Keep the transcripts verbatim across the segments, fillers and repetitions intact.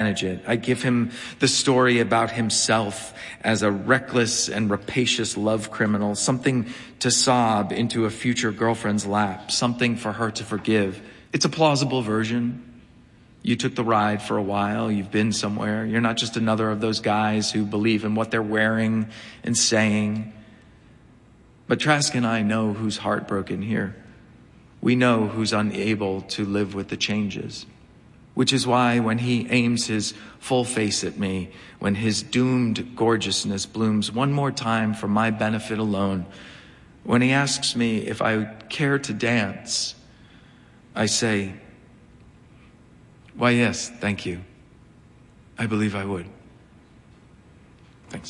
manage it. I give him the story about himself as a reckless and rapacious love criminal, something to sob into a future girlfriend's lap, something for her to forgive. It's a plausible version. You took the ride for a while. You've been somewhere. You're not just another of those guys who believe in what they're wearing and saying. But Trask and I know who's heartbroken here. We know who's unable to live with the changes. Which is why when he aims his full face at me, when his doomed gorgeousness blooms one more time for my benefit alone, when he asks me if I care to dance, I say, why, yes, thank you. I believe I would. Thanks.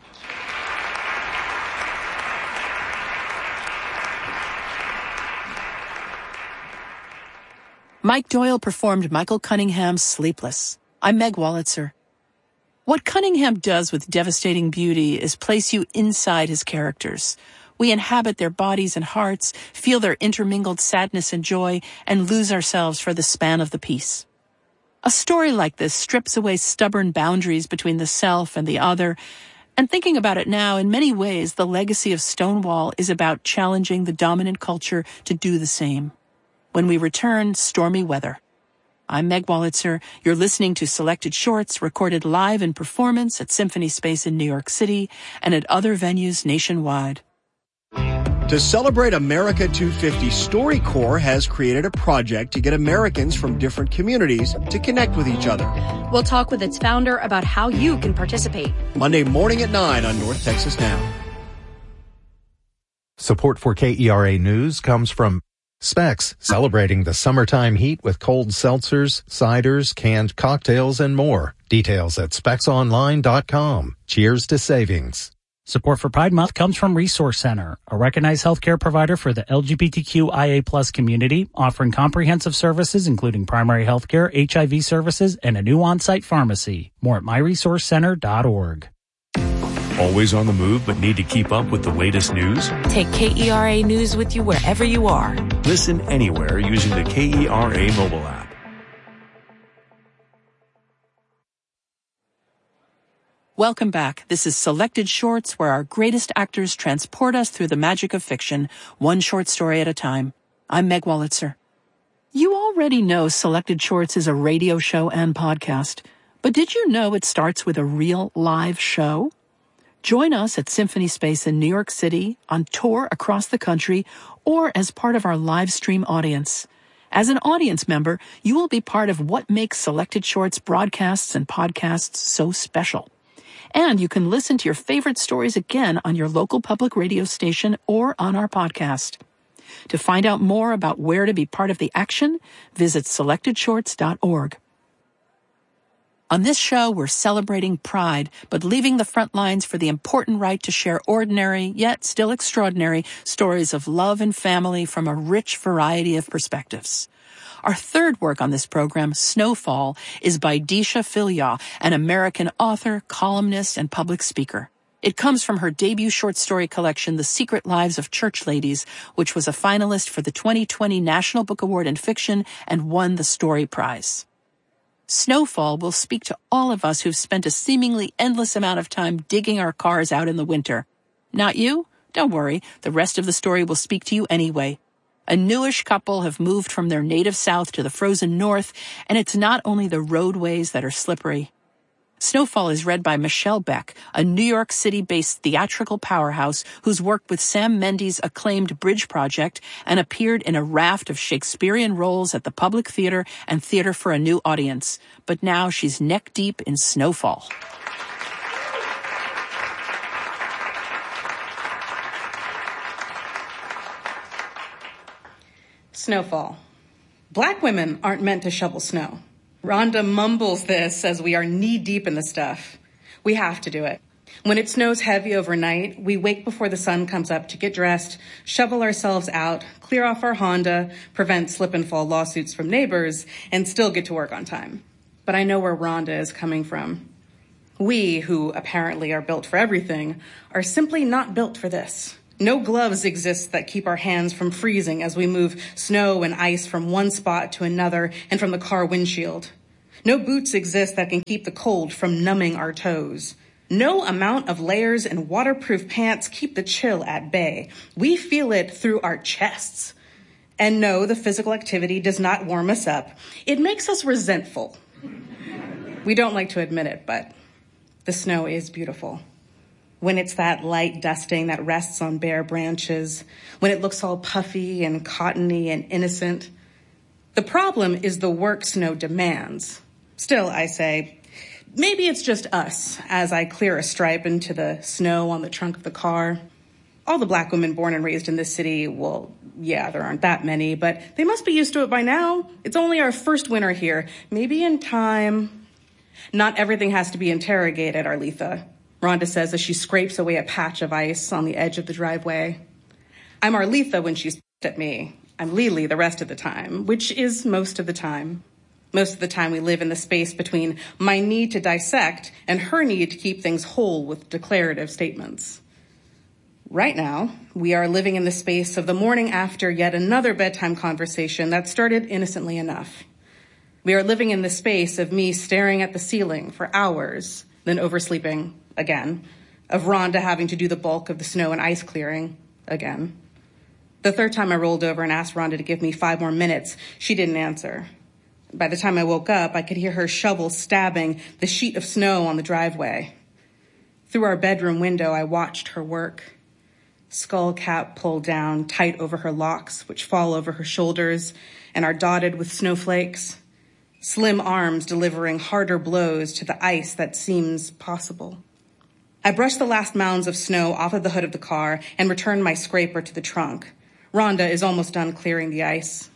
Mike Doyle performed Michael Cunningham's Sleepless. I'm Meg Wolitzer. What Cunningham does with devastating beauty is place you inside his characters. We inhabit their bodies and hearts, feel their intermingled sadness and joy, and lose ourselves for the span of the piece. A story like this strips away stubborn boundaries between the self and the other, and thinking about it now, in many ways, the legacy of Stonewall is about challenging the dominant culture to do the same. When we return, stormy weather. I'm Meg Wolitzer. You're listening to Selected Shorts recorded live in performance at Symphony Space in New York City and at other venues nationwide. To celebrate America two fifty, StoryCorps has created a project to get Americans from different communities to connect with each other. We'll talk with its founder about how you can participate. Monday morning at nine on North Texas Now. Support for K E R A News comes from Specs, celebrating the summertime heat with cold seltzers, ciders, canned cocktails, and more. Details at specs online dot com. Cheers to savings. Support for Pride Month comes from Resource Center, a recognized healthcare provider for the L G B T Q I A plus community, offering comprehensive services including primary healthcare, H I V services, and a new on-site pharmacy. More at my resource center dot org. Always on the move but need to keep up with the latest news? Take K E R A News with you wherever you are. Listen anywhere using the K E R A mobile app. Welcome back. This is Selected Shorts, where our greatest actors transport us through the magic of fiction, one short story at a time. I'm Meg Wolitzer. You already know Selected Shorts is a radio show and podcast, but did you know it starts with a real live show? Join us at Symphony Space in New York City, on tour across the country, or as part of our live stream audience. As an audience member, you will be part of what makes Selected Shorts broadcasts and podcasts so special. And you can listen to your favorite stories again on your local public radio station or on our podcast. To find out more about where to be part of the action, visit selected shorts dot org. On this show, we're celebrating Pride, but leaving the front lines for the important right to share ordinary, yet still extraordinary, stories of love and family from a rich variety of perspectives. Our third work on this program, Snowfall, is by Deesha Philyaw, an American author, columnist, and public speaker. It comes from her debut short story collection, The Secret Lives of Church Ladies, which was a finalist for the twenty twenty National Book Award in Fiction and won the Story Prize. Snowfall will speak to all of us who've spent a seemingly endless amount of time digging our cars out in the winter. Not you? Don't worry, the rest of the story will speak to you anyway. A newish couple have moved from their native south to the frozen north, and it's not only the roadways that are slippery. Snowfall is read by Michelle Beck, a New York City-based theatrical powerhouse who's worked with Sam Mendes' acclaimed Bridge Project and appeared in a raft of Shakespearean roles at the Public Theater and Theater for a New Audience. But now she's neck-deep in Snowfall. Snowfall. Black women aren't meant to shovel snow. Rhonda mumbles this as we are knee-deep in the stuff. We have to do it. When it snows heavy overnight, we wake before the sun comes up to get dressed, shovel ourselves out, clear off our Honda, prevent slip-and-fall lawsuits from neighbors, and still get to work on time. But I know where Rhonda is coming from. We, who apparently are built for everything, are simply not built for this. No gloves exist that keep our hands from freezing as we move snow and ice from one spot to another and from the car windshield. No boots exist that can keep the cold from numbing our toes. No amount of layers and waterproof pants keep the chill at bay. We feel it through our chests. And no, the physical activity does not warm us up. It makes us resentful. We don't like to admit it, but the snow is beautiful. When it's that light dusting that rests on bare branches, when it looks all puffy and cottony and innocent. The problem is the work snow demands. Still, I say, maybe it's just us as I clear a stripe into the snow on the trunk of the car. All the black women born and raised in this city, well, yeah, there aren't that many, but they must be used to it by now. It's only our first winter here. Maybe in time. Not everything has to be interrogated, Arletha, Rhonda says as she scrapes away a patch of ice on the edge of the driveway. I'm Arletha when she's pissed at me. I'm Lily the rest of the time, which is most of the time. Most of the time we live in the space between my need to dissect and her need to keep things whole with declarative statements. Right now, we are living in the space of the morning after yet another bedtime conversation that started innocently enough. We are living in the space of me staring at the ceiling for hours, then oversleeping again, of Rhonda having to do the bulk of the snow and ice clearing again. The third time I rolled over and asked Rhonda to give me five more minutes, she didn't answer. By the time I woke up, I could hear her shovel stabbing the sheet of snow on the driveway. Through our bedroom window, I watched her work. Skull cap pulled down tight over her locks, which fall over her shoulders and are dotted with snowflakes. Slim arms delivering harder blows to the ice that seems possible. I brushed the last mounds of snow off of the hood of the car and returned my scraper to the trunk. Rhonda is almost done clearing the ice.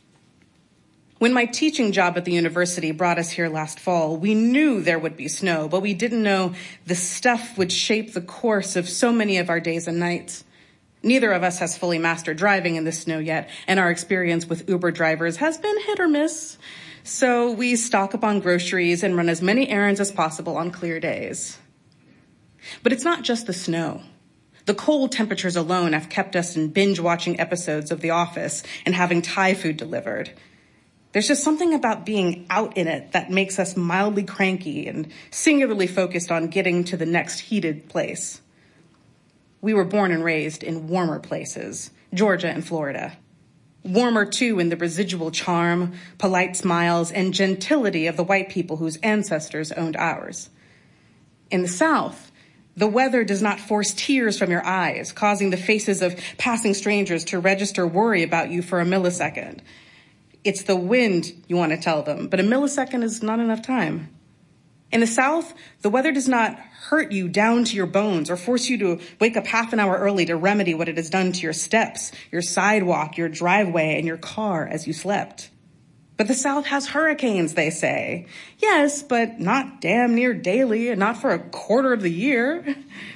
When my teaching job at the university brought us here last fall, we knew there would be snow, but we didn't know the stuff would shape the course of so many of our days and nights. Neither of us has fully mastered driving in the snow yet, and our experience with Uber drivers has been hit or miss. So we stock up on groceries and run as many errands as possible on clear days. But it's not just the snow. The cold temperatures alone have kept us in binge-watching episodes of The Office and having Thai food delivered. There's just something about being out in it that makes us mildly cranky and singularly focused on getting to the next heated place. We were born and raised in warmer places, Georgia and Florida. Warmer, too, in the residual charm, polite smiles, and gentility of the white people whose ancestors owned ours. In the South, the weather does not force tears from your eyes, causing the faces of passing strangers to register worry about you for a millisecond. It's the wind you want to tell them, but a millisecond is not enough time. In the South, the weather does not hurt you down to your bones or force you to wake up half an hour early to remedy what it has done to your steps, your sidewalk, your driveway, and your car as you slept. But the South has hurricanes, they say. Yes, but not damn near daily and not for a quarter of the year.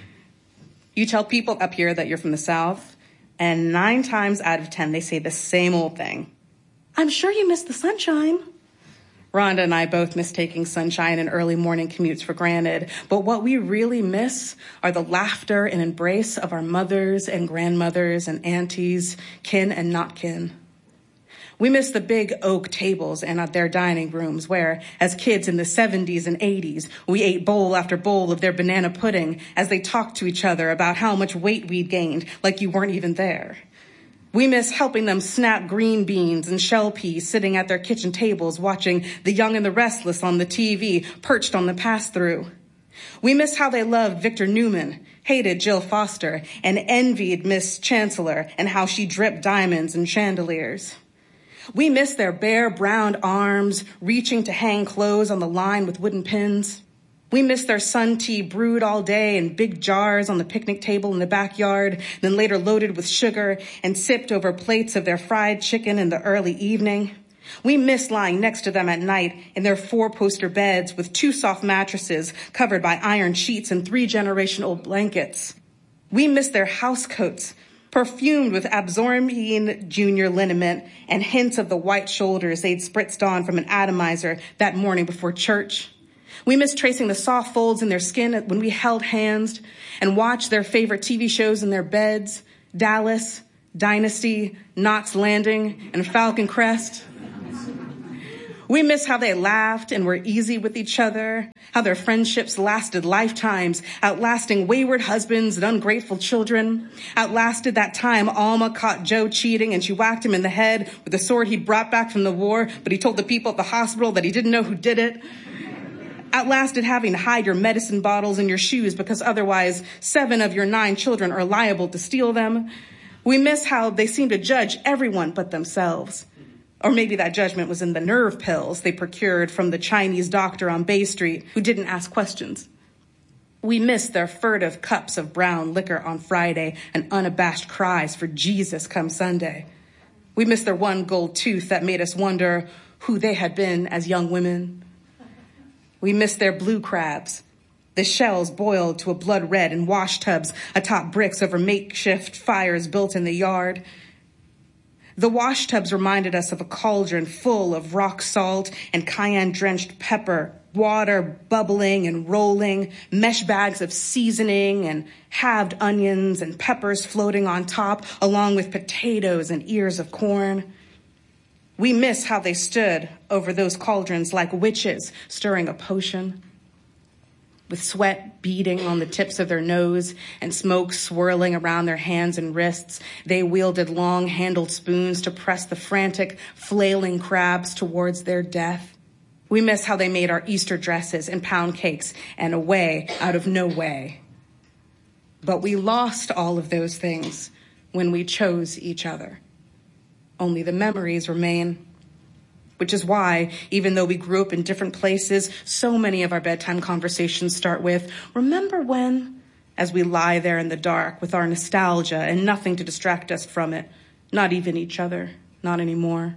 You tell people up here that you're from the South, and nine times out of ten, they say the same old thing. I'm sure you miss the sunshine. Rhonda and I both miss taking sunshine and early morning commutes for granted, but what we really miss are the laughter and embrace of our mothers and grandmothers and aunties, kin and not kin. We miss the big oak tables and their dining rooms where, as kids in the seventies and eighties, we ate bowl after bowl of their banana pudding as they talked to each other about how much weight we'd gained, like you weren't even there. We miss helping them snap green beans and shell peas sitting at their kitchen tables watching The Young and the Restless on the T V perched on the pass-through. We miss how they loved Victor Newman, hated Jill Foster, and envied Miss Chancellor and how she dripped diamonds and chandeliers. We miss their bare brown arms reaching to hang clothes on the line with wooden pins. We miss their sun tea brewed all day in big jars on the picnic table in the backyard, then later loaded with sugar and sipped over plates of their fried chicken in the early evening. We miss lying next to them at night in their four-poster beds with two soft mattresses covered by iron sheets and three generation-old blankets. We miss their house coats, perfumed with absorbine junior liniment and hints of the white shoulders they'd spritzed on from an atomizer that morning before church. We miss tracing the soft folds in their skin when we held hands and watched their favorite T V shows in their beds, Dallas, Dynasty, Knots Landing, and Falcon Crest. We miss how they laughed and were easy with each other, how their friendships lasted lifetimes, outlasting wayward husbands and ungrateful children, outlasted that time Alma caught Joe cheating and she whacked him in the head with the sword he brought back from the war, but he told the people at the hospital that he didn't know who did it. Outlasted having to hide your medicine bottles in your shoes because otherwise seven of your nine children are liable to steal them. We miss how they seem to judge everyone but themselves. Or maybe that judgment was in the nerve pills they procured from the Chinese doctor on Bay Street who didn't ask questions. We miss their furtive cups of brown liquor on Friday and unabashed cries for Jesus come Sunday. We miss their one gold tooth that made us wonder who they had been as young women. We miss their blue crabs, the shells boiled to a blood red in wash tubs atop bricks over makeshift fires built in the yard. The wash tubs reminded us of a cauldron full of rock salt and cayenne-drenched pepper, water bubbling and rolling, mesh bags of seasoning and halved onions and peppers floating on top, along with potatoes and ears of corn. We miss how they stood over those cauldrons like witches stirring a potion. With sweat beading on the tips of their nose and smoke swirling around their hands and wrists, they wielded long-handled spoons to press the frantic, flailing crabs towards their death. We miss how they made our Easter dresses and pound cakes and a way out of no way. But we lost all of those things when we chose each other. Only the memories remain. Which is why, even though we grew up in different places, so many of our bedtime conversations start with, remember when? As we lie there in the dark with our nostalgia and nothing to distract us from it. Not even each other. Not anymore.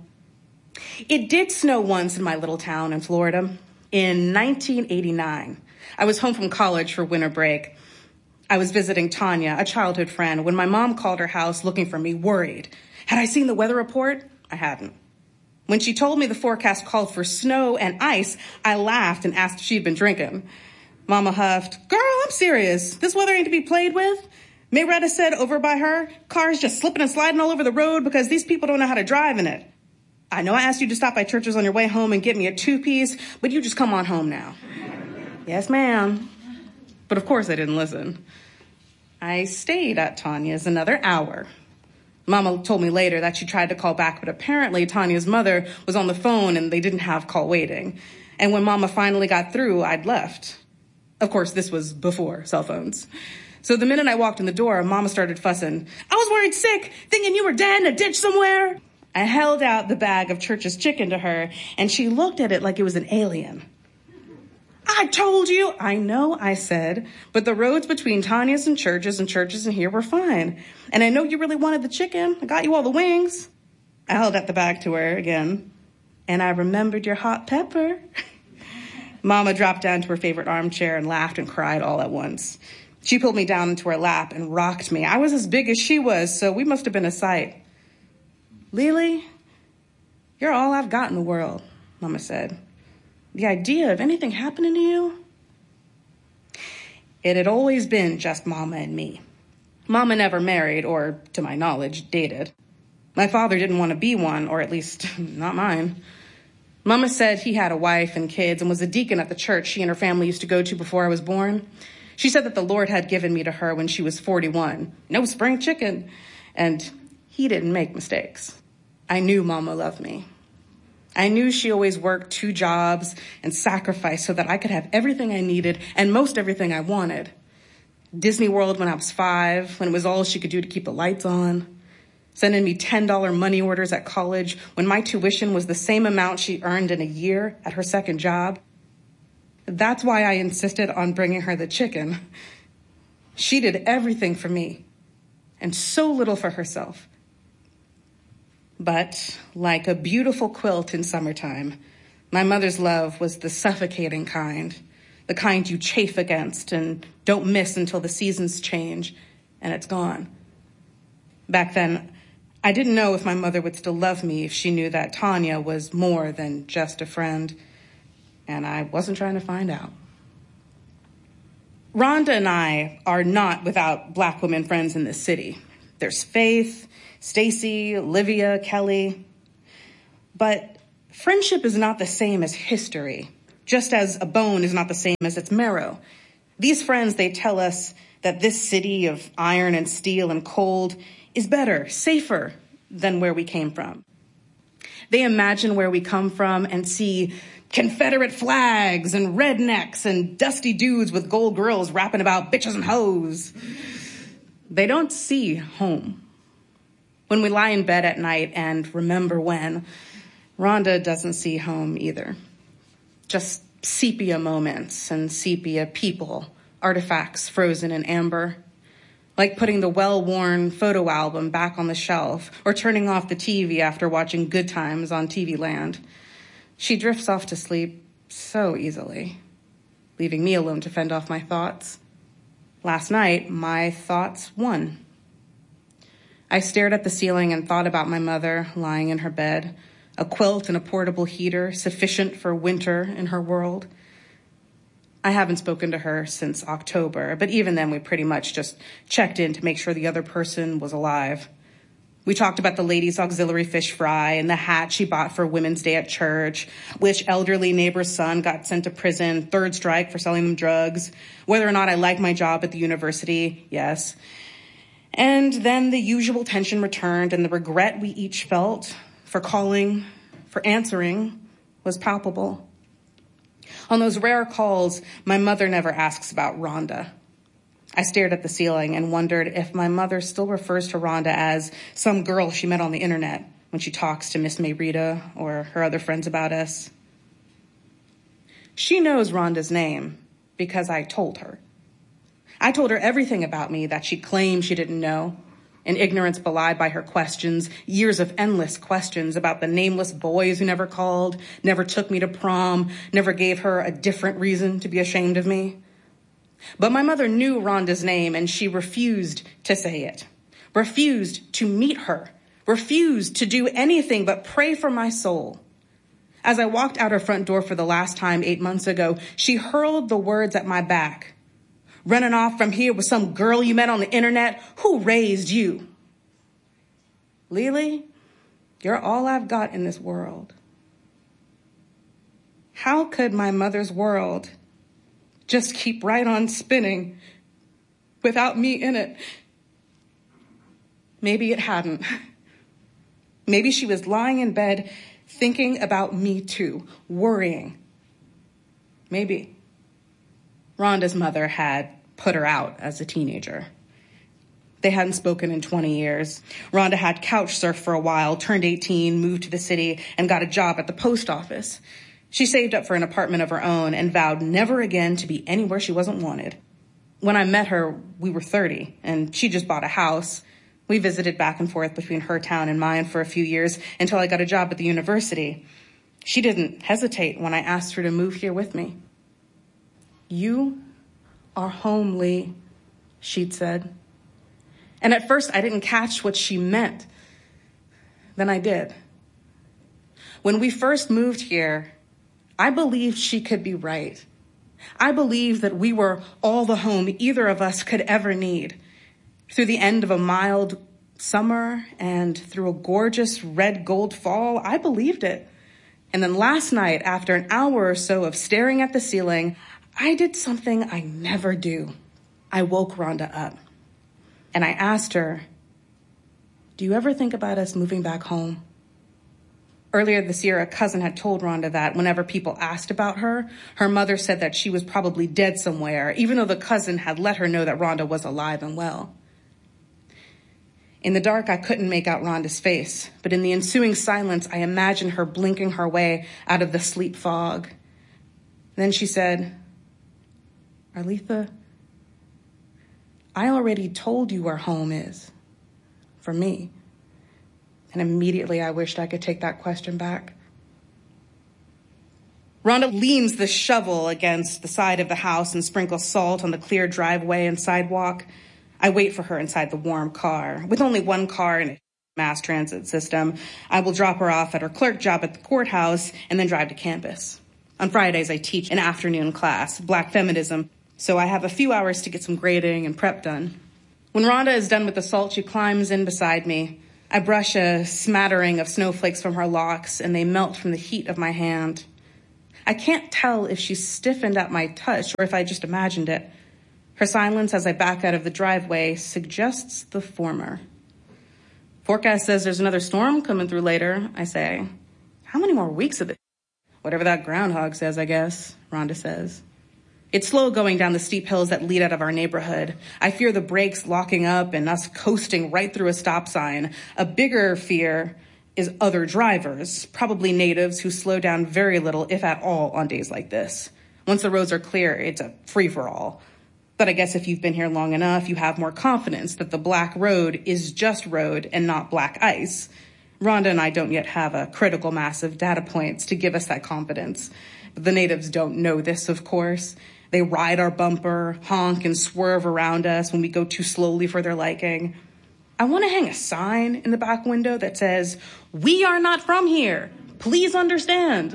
It did snow once in my little town in Florida. In nineteen eighty-nine. I was home from college for winter break. I was visiting Tanya, a childhood friend, when my mom called her house looking for me, worried. Had I seen the weather report? I hadn't. When she told me the forecast called for snow and ice, I laughed and asked if she'd been drinking. Mama huffed, "Girl, I'm serious. This weather ain't to be played with." Mayretta said over by her, "Cars just slipping and sliding all over the road because these people don't know how to drive in it." "I know I asked you to stop by Church's on your way home and get me a two-piece, but you just come on home now." "Yes, ma'am." But of course I didn't listen. I stayed at Tanya's another hour. Mama told me later that she tried to call back, but apparently Tanya's mother was on the phone and they didn't have call waiting. And when Mama finally got through, I'd left. Of course, this was before cell phones. So the minute I walked in the door, Mama started fussing. "I was worried sick, thinking you were dead in a ditch somewhere." I held out the bag of Church's chicken to her, and she looked at it like it was an alien. "I told you." "I know," I said, "but the roads between Tanya's and Church's and Church's and here were fine. And I know you really wanted the chicken. I got you all the wings." I held out the bag to her again. "And I remembered your hot pepper." Mama dropped down to her favorite armchair and laughed and cried all at once. She pulled me down into her lap and rocked me. I was as big as she was, so we must have been a sight. "Lily, you're all I've got in the world," Mama said. "The idea of anything happening to you?" It had always been just Mama and me. Mama never married or, to my knowledge, dated. My father didn't want to be one, or at least not mine. Mama said he had a wife and kids and was a deacon at the church she and her family used to go to before I was born. She said that the Lord had given me to her when she was forty-one. No spring chicken. And he didn't make mistakes. I knew Mama loved me. I knew she always worked two jobs and sacrificed so that I could have everything I needed and most everything I wanted. Disney World when I was five, when it was all she could do to keep the lights on. Sending me ten dollar money orders at college when my tuition was the same amount she earned in a year at her second job. That's why I insisted on bringing her the chicken. She did everything for me and so little for herself. But like a beautiful quilt in summertime, my mother's love was the suffocating kind, the kind you chafe against and don't miss until the seasons change and it's gone. Back then, I didn't know if my mother would still love me if she knew that Tanya was more than just a friend, and I wasn't trying to find out. Rhonda and I are not without Black women friends in this city. There's Faith, Stacy, Olivia, Kelly. But Friendship is not the same as history, just as a bone is not the same as its marrow. These friends, they tell us that this city of iron and steel and cold is better, safer than where we came from. They imagine where we come from and see Confederate flags and rednecks and dusty dudes with gold grills rapping about bitches and hoes. They don't see home. When we lie in bed at night and remember when, Rhonda doesn't see home either. Just sepia moments and sepia people, artifacts frozen in amber. Like putting the well-worn photo album back on the shelf or turning off the T V after watching Good Times on T V Land. She drifts off to sleep so easily, leaving me alone to fend off my thoughts. Last night, my thoughts won. I stared at the ceiling and thought about my mother lying in her bed, a quilt and a portable heater sufficient for winter in her world. I haven't spoken to her since October, but even then we pretty much just checked in to make sure the other person was alive. We talked about the ladies' auxiliary fish fry and the hat she bought for Women's Day at church, which elderly neighbor's son got sent to prison, third strike for selling them drugs, whether or not I like my job at the university, yes. And then the usual tension returned, and the regret we each felt for calling, for answering, was palpable. On those rare calls, my mother never asks about Rhonda. I stared at the ceiling and wondered if my mother still refers to Rhonda as some girl she met on the internet when she talks to Miss Mayrita or her other friends about us. She knows Rhonda's name because I told her. I told her everything about me that she claimed she didn't know, an ignorance belied by her questions, years of endless questions about the nameless boys who never called, never took me to prom, never gave her a different reason to be ashamed of me. But my mother knew Rhonda's name, and she refused to say it, refused to meet her, refused to do anything but pray for my soul. As I walked out her front door for the last time eight months ago, she hurled the words at my back. Running off from here with some girl you met on the internet? Who raised you? Lily, you're all I've got in this world. How could my mother's world just keep right on spinning without me in it? Maybe it hadn't. Maybe she was lying in bed thinking about me too, worrying. Maybe. Rhonda's mother had put her out as a teenager. They hadn't spoken in twenty years. Rhonda had couch surfed for a while, turned eighteen, moved to the city, and got a job at the post office. She saved up for an apartment of her own and vowed never again to be anywhere she wasn't wanted. When I met her, we were thirty, and she just bought a house. We visited back and forth between her town and mine for a few years until I got a job at the university. She didn't hesitate when I asked her to move here with me. You are home, Lee, she'd said. And at first I didn't catch what she meant. Then I did. When we first moved here, I believed she could be right. I believed that we were all the home either of us could ever need. Through the end of a mild summer and through a gorgeous red gold fall, I believed it. And then last night, after an hour or so of staring at the ceiling, I did something I never do. I woke Rhonda up. And I asked her, do you ever think about us moving back home? Earlier this year, a cousin had told Rhonda that whenever people asked about her, her mother said that she was probably dead somewhere, even though the cousin had let her know that Rhonda was alive and well. In the dark, I couldn't make out Rhonda's face, but in the ensuing silence, I imagined her blinking her way out of the sleep fog. Then she said, Arletha, I already told you where home is, for me. And immediately I wished I could take that question back. Rhonda leans the shovel against the side of the house and sprinkles salt on the clear driveway and sidewalk. I wait for her inside the warm car. With only one car and a mass transit system, I will drop her off at her clerk job at the courthouse and then drive to campus. On Fridays, I teach an afternoon class, Black Feminism, so I have a few hours to get some grading and prep done. When Rhonda is done with the salt, she climbs in beside me, I brush a smattering of snowflakes from her locks, and they melt from the heat of my hand. I can't tell if she's stiffened at my touch or if I just imagined it. Her silence as I back out of the driveway suggests the former. Forecast says there's another storm coming through later, I say. How many more weeks of it? Whatever that groundhog says, I guess, Rhonda says. It's slow going down the steep hills that lead out of our neighborhood. I fear the brakes locking up and us coasting right through a stop sign. A bigger fear is other drivers, probably natives who slow down very little, if at all, on days like this. Once the roads are clear, it's a free-for-all. But I guess if you've been here long enough, you have more confidence that the black road is just road and not black ice. Rhonda and I don't yet have a critical mass of data points to give us that confidence. But the natives don't know this, of course. They ride our bumper, honk, and swerve around us when we go too slowly for their liking. I want to hang a sign in the back window that says, "We are not from here. Please understand."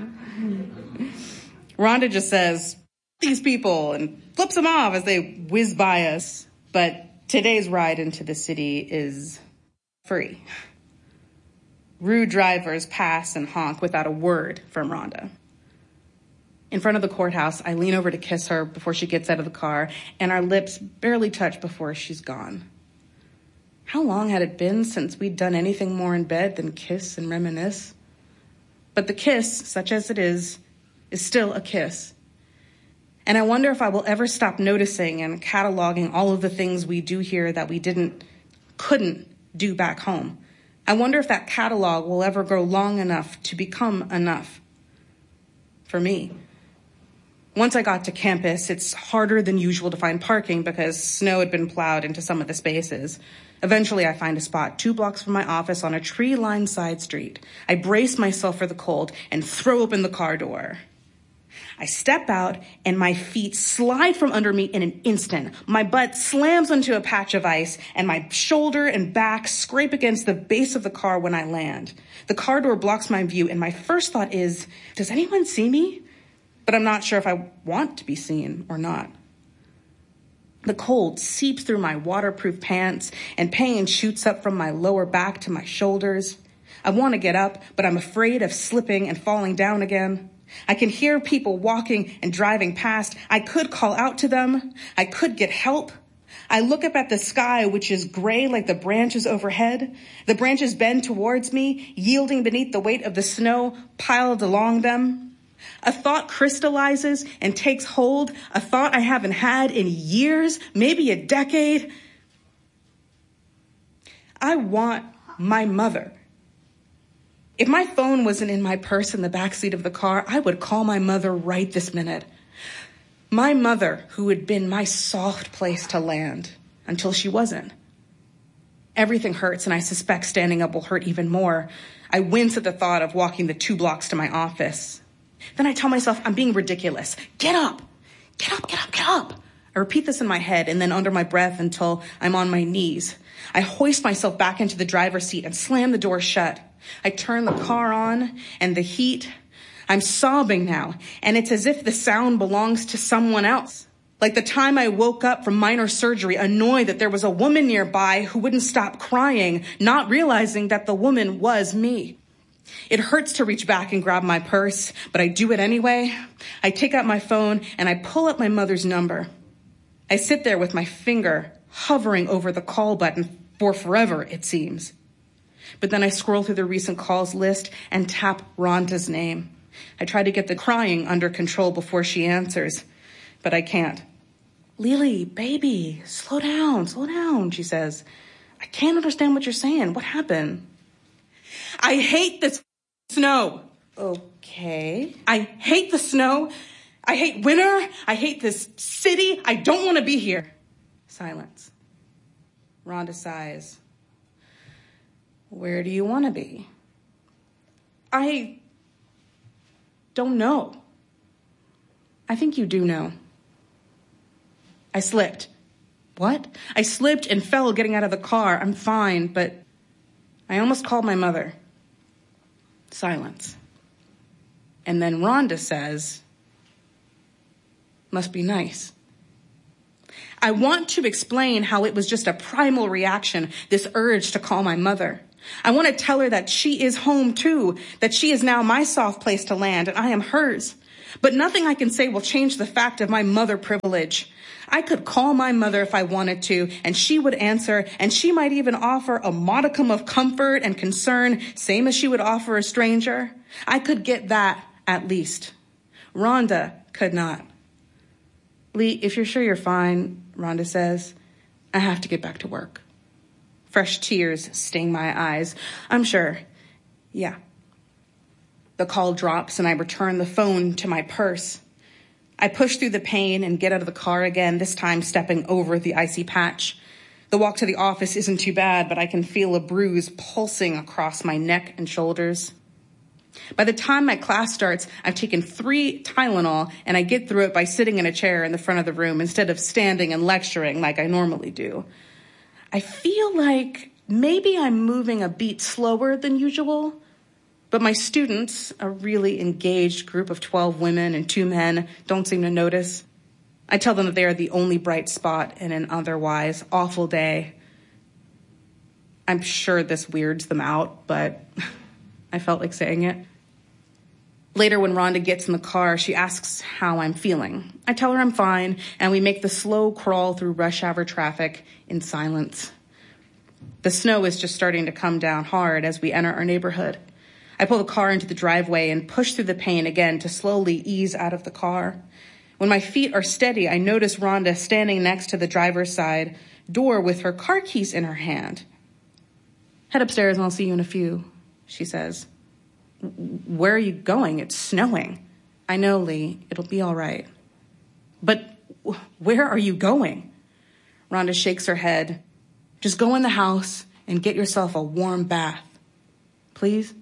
Rhonda just says, "These people," and flips them off as they whiz by us. But today's ride into the city is free. Rude drivers pass and honk without a word from Rhonda. In front of the courthouse, I lean over to kiss her before she gets out of the car, and our lips barely touch before she's gone. How long had it been since we'd done anything more in bed than kiss and reminisce? But the kiss, such as it is, is still a kiss. And I wonder if I will ever stop noticing and cataloging all of the things we do here that we didn't, couldn't do back home. I wonder if that catalog will ever grow long enough to become enough for me. Once I got to campus, it's harder than usual to find parking because snow had been plowed into some of the spaces. Eventually, I find a spot two blocks from my office on a tree-lined side street. I brace myself for the cold and throw open the car door. I step out, and my feet slide from under me in an instant. My butt slams onto a patch of ice, and my shoulder and back scrape against the base of the car when I land. The car door blocks my view, and my first thought is, does anyone see me? But I'm not sure if I want to be seen or not. The cold seeps through my waterproof pants, and pain shoots up from my lower back to my shoulders. I want to get up, but I'm afraid of slipping and falling down again. I can hear people walking and driving past. I could call out to them. I could get help. I look up at the sky, which is gray like the branches overhead. The branches bend towards me, yielding beneath the weight of the snow piled along them. A thought crystallizes and takes hold, a thought I haven't had in years, maybe a decade. I want my mother. If my phone wasn't in my purse in the backseat of the car, I would call my mother right this minute. My mother, who had been my soft place to land until she wasn't. Everything hurts, and I suspect standing up will hurt even more. I wince at the thought of walking the two blocks to my office. Then I tell myself I'm being ridiculous. Get up, get up, get up, get up. I repeat this in my head and then under my breath until I'm on my knees. I hoist myself back into the driver's seat and slam the door shut. I turn the car on and the heat. I'm sobbing now, and it's as if the sound belongs to someone else. Like the time I woke up from minor surgery, annoyed that there was a woman nearby who wouldn't stop crying, not realizing that the woman was me. It hurts to reach back and grab my purse, but I do it anyway. I take out my phone and I pull up my mother's number. I sit there with my finger hovering over the call button for forever, it seems. But then I scroll through the recent calls list and tap Rhonda's name. I try to get the crying under control before she answers, but I can't. Lily, baby, slow down, slow down, she says. I can't understand what you're saying. What happened? I hate this snow. Okay. I hate the snow. I hate winter. I hate this city. I don't want to be here. Silence. Rhonda sighs. Where do you want to be? I don't know. I think you do know. I slipped. What? I slipped and fell getting out of the car. I'm fine, but I almost called my mother. Silence. And then Rhonda says, must be nice. I want to explain how it was just a primal reaction, this urge to call my mother. I want to tell her that she is home too, that she is now my soft place to land and I am hers. But nothing I can say will change the fact of my mother privilege. I could call my mother if I wanted to, and she would answer, and she might even offer a modicum of comfort and concern, same as she would offer a stranger. I could get that, at least. Rhonda could not. Lee, if you're sure you're fine, Rhonda says, I have to get back to work. Fresh tears sting my eyes. I'm sure. Yeah. The call drops and I return the phone to my purse. I push through the pain and get out of the car again, this time stepping over the icy patch. The walk to the office isn't too bad, but I can feel a bruise pulsing across my neck and shoulders. By the time my class starts, I've taken three Tylenol and I get through it by sitting in a chair in the front of the room instead of standing and lecturing like I normally do. I feel like maybe I'm moving a beat slower than usual, but my students, a really engaged group of twelve women and two men, don't seem to notice. I tell them that they are the only bright spot in an otherwise awful day. I'm sure this weirds them out, but I felt like saying it. Later, when Rhonda gets in the car, she asks how I'm feeling. I tell her I'm fine, and we make the slow crawl through rush hour traffic in silence. The snow is just starting to come down hard as we enter our neighborhood. I pull the car into the driveway and push through the pain again to slowly ease out of the car. When my feet are steady, I notice Rhonda standing next to the driver's side door with her car keys in her hand. Head upstairs and I'll see you in a few, she says. Where are you going? It's snowing. I know, Lee. It'll be all right. But where are you going? Rhonda shakes her head. Just go in the house and get yourself a warm bath. Please?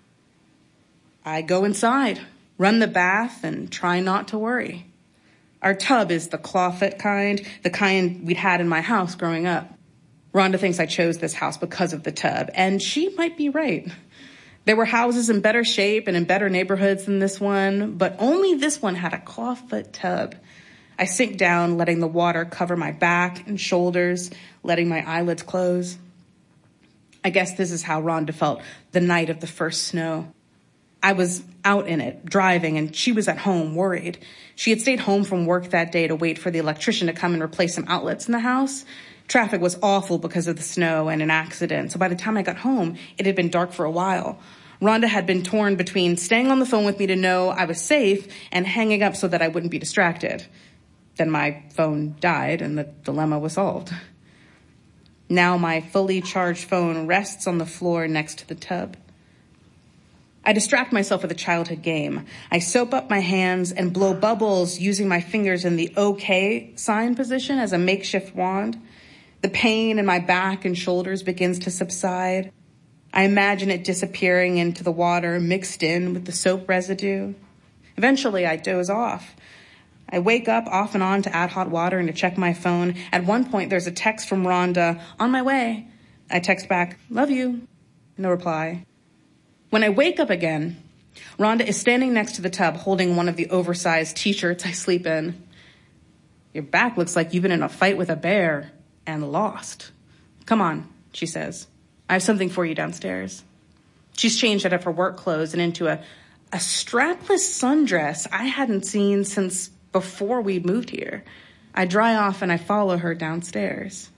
I go inside, run the bath, and try not to worry. Our tub is the clawfoot kind, the kind we'd had in my house growing up. Rhonda thinks I chose this house because of the tub, and she might be right. There were houses in better shape and in better neighborhoods than this one, but only this one had a clawfoot tub. I sink down, letting the water cover my back and shoulders, letting my eyelids close. I guess this is how Rhonda felt the night of the first snow. I was out in it, driving, and she was at home, worried. She had stayed home from work that day to wait for the electrician to come and replace some outlets in the house. Traffic was awful because of the snow and an accident, so by the time I got home, it had been dark for a while. Rhonda had been torn between staying on the phone with me to know I was safe and hanging up so that I wouldn't be distracted. Then my phone died and the dilemma was solved. Now my fully charged phone rests on the floor next to the tub. I distract myself with a childhood game. I soap up my hands and blow bubbles using my fingers in the OK sign position as a makeshift wand. The pain in my back and shoulders begins to subside. I imagine it disappearing into the water mixed in with the soap residue. Eventually, I doze off. I wake up off and on to add hot water and to check my phone. At one point, there's a text from Rhonda, on my way. I text back, love you. No reply. When I wake up again, Rhonda is standing next to the tub holding one of the oversized t-shirts I sleep in. Your back looks like you've been in a fight with a bear and lost. Come on, she says. I have something for you downstairs. She's changed out of her work clothes and into a, a strapless sundress I hadn't seen since before we moved here. I dry off and I follow her downstairs.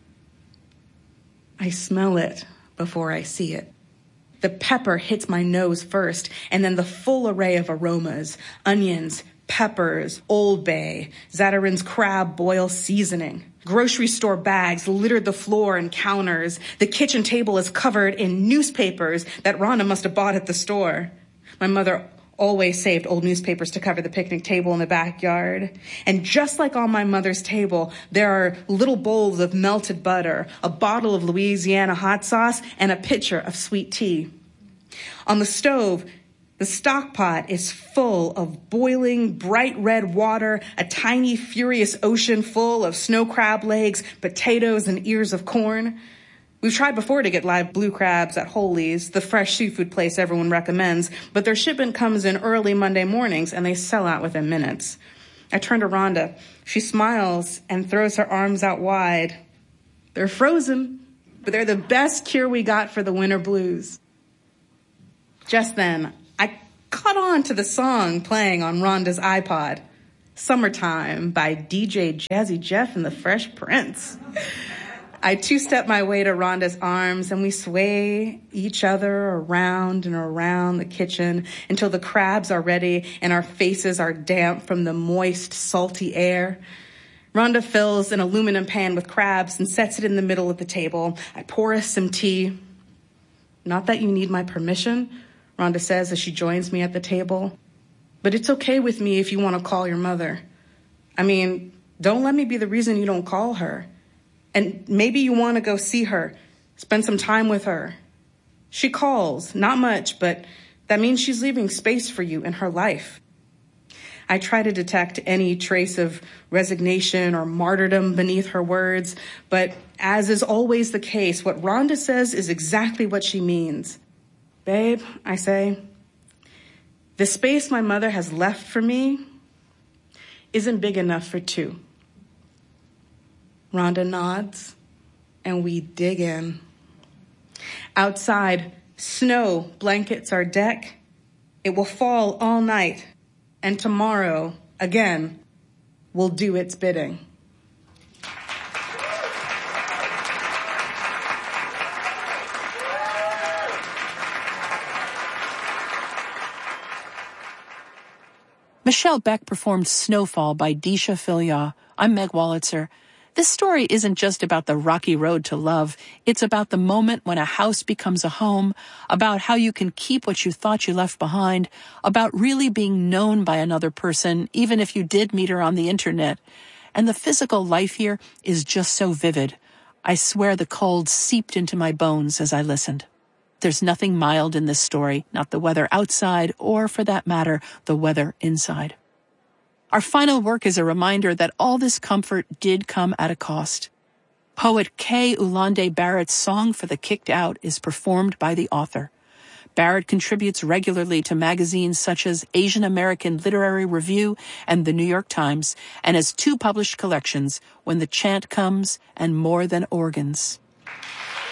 I smell it before I see it. The pepper hits my nose first, and then the full array of aromas, onions, peppers, Old Bay, Zatarain's crab boil seasoning. Grocery store bags littered the floor and counters. The kitchen table is covered in newspapers that Rhonda must have bought at the store. My mother always saved old newspapers to cover the picnic table in the backyard. And just like on my mother's table, there are little bowls of melted butter, a bottle of Louisiana hot sauce, and a pitcher of sweet tea. On the stove, the stock pot is full of boiling, bright red water, a tiny, furious ocean full of snow crab legs, potatoes, and ears of corn. We've tried before to get live blue crabs at Holy's, the fresh seafood place everyone recommends, but their shipment comes in early Monday mornings and they sell out within minutes. I turn to Rhonda. She smiles and throws her arms out wide. They're frozen. but they're the best cure we got for the winter blues. Just then, I caught on to the song playing on Rhonda's iPod, Summertime by D J Jazzy Jeff and the Fresh Prince. I two-step my way to Rhonda's arms, and we sway each other around and around the kitchen until the crabs are ready and our faces are damp from the moist, salty air. Rhonda fills an aluminum pan with crabs and sets it in the middle of the table. I pour us some tea. Not that you need my permission, Rhonda says as she joins me at the table. But it's okay with me if you want to call your mother. I mean, don't let me be the reason you don't call her. And maybe you want to go see her, spend some time with her. She calls, not much, but that means she's leaving space for you in her life. I try to detect any trace of resignation or martyrdom beneath her words, but as is always the case, what Rhonda says is exactly what she means. Babe, I say, the space my mother has left for me isn't big enough for two. Rhonda nods, and we dig in. Outside, snow blankets our deck. It will fall all night, and tomorrow, again, will do its bidding. Michelle Beck performed Snowfall by Disha Philyaw. I'm Meg Wolitzer. This story isn't just about the rocky road to love. It's about the moment when a house becomes a home, about how you can keep what you thought you left behind, about really being known by another person, even if you did meet her on the internet. And the physical life here is just so vivid. I swear the cold seeped into my bones as I listened. There's nothing mild in this story, not the weather outside, or for that matter, the weather inside. Our final work is a reminder that all this comfort did come at a cost. Poet Kay Ulande Barrett's song for the Kicked Out is performed by the author. Barrett contributes regularly to magazines such as Asian American Literary Review and The New York Times, and has two published collections, When the Chant Comes and More Than Organs.